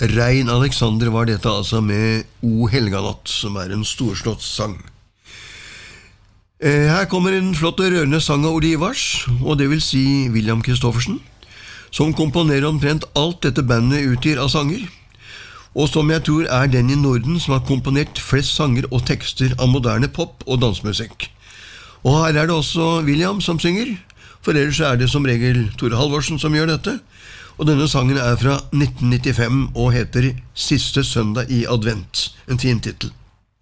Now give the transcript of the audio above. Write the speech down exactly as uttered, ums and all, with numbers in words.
Rein Alexander var dette altså med O Helganatt, som er en storslått sang. Her kommer en flott og rørende sang av Olivars, og det vil si William Kristoffersen, som komponerer omtrent alt dette bandet utgir av sanger, og som jeg tror er den i Norden som har komponert flest sanger og tekster av moderne pop- og dansmusikk. Og her er det også William som synger, for ellers er det som regel Tore Halvorsen som gjør dette, og denne sangen er fra nitten nittifem og heter Siste søndag i advent, en fin titel.